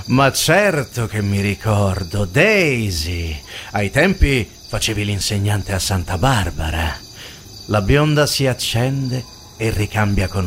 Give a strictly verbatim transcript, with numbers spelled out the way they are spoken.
Ma certo che mi ricordo, Daisy. Ai tempi facevi l'insegnante a Santa Barbara. La bionda si accende e ricambia con